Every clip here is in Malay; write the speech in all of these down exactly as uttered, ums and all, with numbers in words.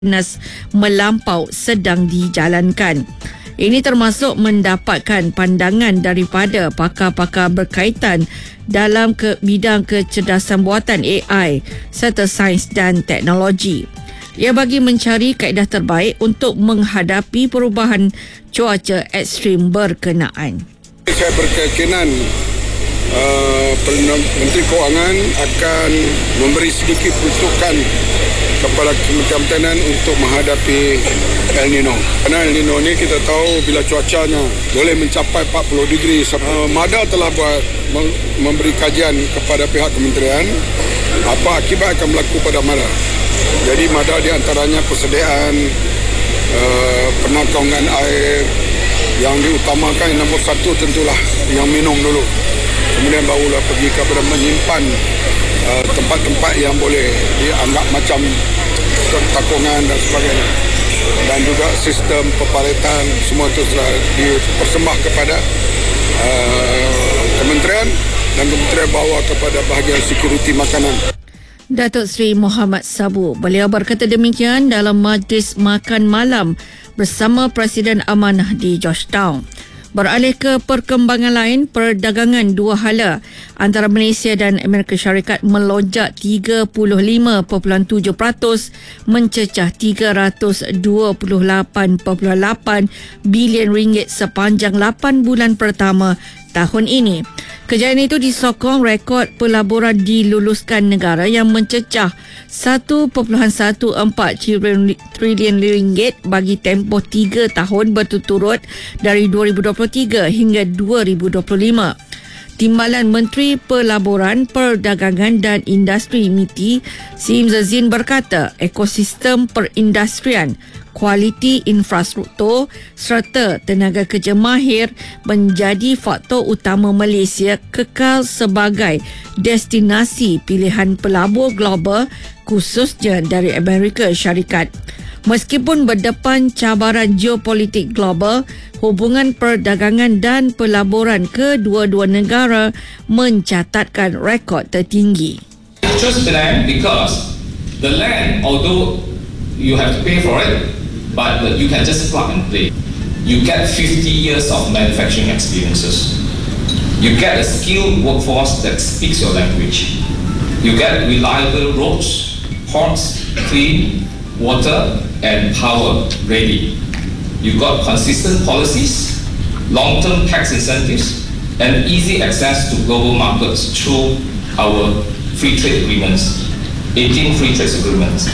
Nas melampau sedang dijalankan. Ini termasuk mendapatkan pandangan daripada pakar-pakar berkaitan dalam ke bidang kecerdasan buatan A I serta sains dan teknologi. Ia bagi mencari kaedah terbaik untuk menghadapi perubahan cuaca ekstrim berkenaan. Saya berkeyakinan uh, Menteri Kewangan akan memberi sedikit peruntukan kepada Kementerian Pertanian untuk menghadapi El Nino. Kerana El Nino ni kita tahu bila cuacanya boleh mencapai empat puluh degree. Uh, MADA telah buat memberi kajian kepada pihak kementerian apa akibat akan berlaku pada MADA. Jadi MADA di antaranya persediaan uh, penakangan air yang diutamakan. Yang nombor satu tentulah yang minum dulu. Kemudian barulah pergi kepada menyimpan uh, tempat-tempat yang boleh dianggap macam takungan dan sebagainya. Dan juga sistem peparitan semua itu telah dipersembah kepada uh, kementerian dan kementerian bawa kepada bahagian security makanan. Datuk Seri Mohamad Sabu, beliau berkata demikian dalam majlis makan malam bersama Presiden Amanah di Georgetown. Beralih ke perkembangan lain, perdagangan dua hala antara Malaysia dan Amerika Syarikat melonjak tiga puluh lima perpuluhan tujuh peratus mencecah tiga ratus dua puluh lapan perpuluhan lapan bilion ringgit sepanjang lapan bulan pertama tahun ini. Kejayaan itu disokong rekod pelaburan diluluskan negara yang mencecah satu perpuluhan empat belas trilion ringgit bagi tempoh tiga tahun berturut-turut dari dua ribu dua puluh tiga hingga dua ribu dua puluh lima. Timbalan Menteri Pelaburan, Perdagangan dan Industri M I T I, Sim Zazin berkata ekosistem perindustrian, kualiti infrastruktur serta tenaga kerja mahir menjadi faktor utama Malaysia kekal sebagai destinasi pilihan pelabur global khususnya dari Amerika Syarikat. Meskipun berdepan cabaran geopolitik global, hubungan perdagangan dan pelaburan kedua-dua negara mencatatkan rekod tertinggi. I chose Penang because the land, although you have to pay for it, but you can just plug and play. You get fifty years of manufacturing experiences. You get a skilled workforce that speaks your language. You get reliable roads, ports, clean water and power ready. You got consistent policies, long-term tax incentives, and easy access to global markets through our free trade agreements, eighteen free trade agreements.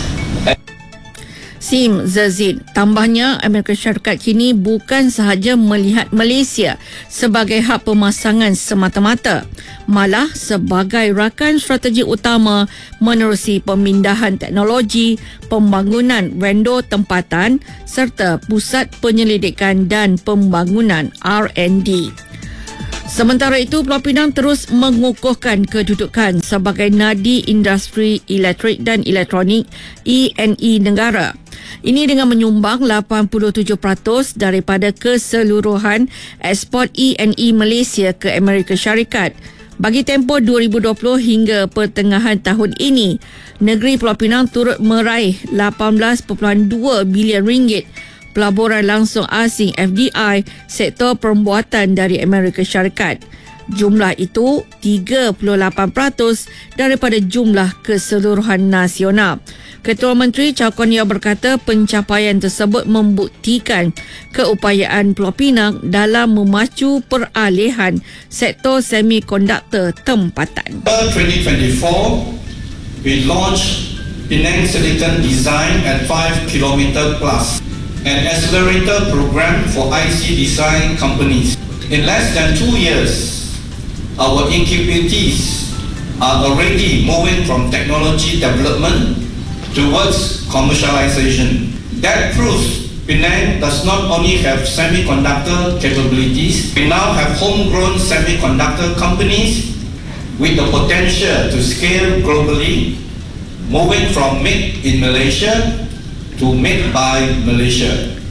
Sim Zazid, tambahnya Amerika Syarikat kini bukan sahaja melihat Malaysia sebagai hub pemasangan semata-mata, malah sebagai rakan strategi utama menerusi pemindahan teknologi, pembangunan vendor tempatan serta pusat penyelidikan dan pembangunan R and D. Sementara itu, Pulau Pinang terus mengukuhkan kedudukan sebagai nadi industri elektrik dan elektronik E and E negara. Ini dengan menyumbang lapan puluh tujuh peratus daripada keseluruhan ekspor E and E Malaysia ke Amerika Syarikat. Bagi tempoh dua ribu dua puluh hingga pertengahan tahun ini, negeri Pulau Pinang turut meraih lapan belas perpuluhan dua bilion ringgit pelaburan langsung asing F D I sektor perbuatan dari Amerika Syarikat. Jumlah itu tiga puluh lapan peratus daripada jumlah keseluruhan nasional. Ketua Menteri Chow Kon Yeow berkata pencapaian tersebut membuktikan keupayaan Pulau Pinang dalam memacu peralihan sektor semikonduktor tempatan. twenty twenty-four, we launched Penang Silicon Design at five kilometer plus, an accelerator program for I C design companies. In less than two years, our incubatees are already moving from technology development towards commercialization. That proves Penang does not only have semiconductor capabilities, we now have homegrown semiconductor companies with the potential to scale globally, moving from made in Malaysia to made by Malaysia.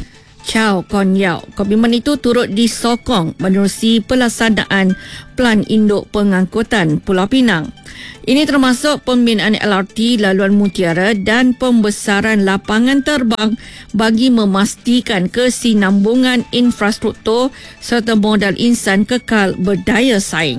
Chow Kon Yao. Komitmen itu turut disokong menerusi pelaksanaan Pelan Induk Pengangkutan Pulau Pinang. Ini termasuk pembinaan L R T laluan Mutiara dan pembesaran lapangan terbang bagi memastikan kesinambungan infrastruktur serta modal insan kekal berdaya saing.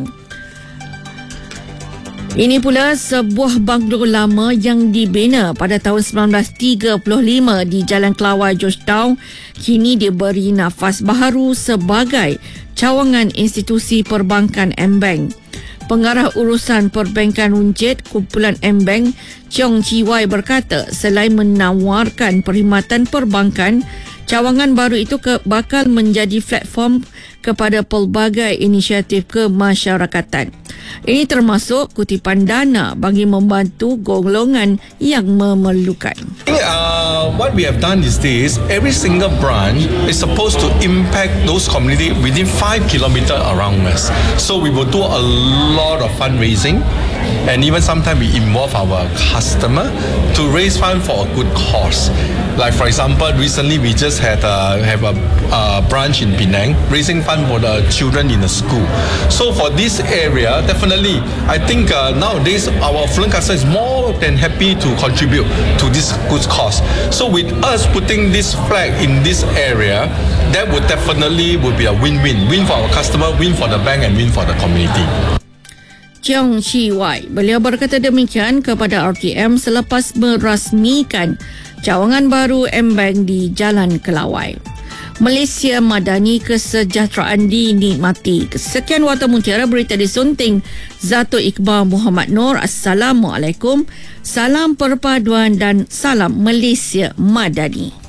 Ini pula sebuah banglo lama yang dibina pada tahun sembilan belas tiga puluh lima di Jalan Kelawai, Georgetown kini diberi nafas baharu sebagai cawangan institusi perbankan M-Bank. Pengarah urusan perbankan Runjit Kumpulan M-Bank, Cheong Chi Wai berkata selain menawarkan perkhidmatan perbankan, cawangan baru itu ke, bakal menjadi platform kepada pelbagai inisiatif kemasyarakatan. Ini termasuk kutipan dana bagi membantu golongan yang memerlukan. Uh, what we have done is this: every single branch is supposed to impact those community within five kilometers around us. So we will do a lot of fundraising, and even sometimes we involve our customer to raise fund for a good cause. Like for example, recently we just had a, have a, a branch in Penang raising fund for the children in the school. So for this area, definitely, I think uh, nowadays our affluent customer is more than happy to contribute to this good cause. So with us putting this flag in this area, that would definitely would be a win-win. Win for our customer, win for the bank, and win for the community. Cheong Chi Wai, beliau berkata demikian kepada R T M selepas merasmikan cawangan baru M-Bank di Jalan Kelawai. Malaysia Madani, kesejahteraan dinikmati. Sekian Warta Mutiara, berita disunting Zato Iqbal Muhammad Nur. Assalamualaikum, salam perpaduan dan salam Malaysia Madani.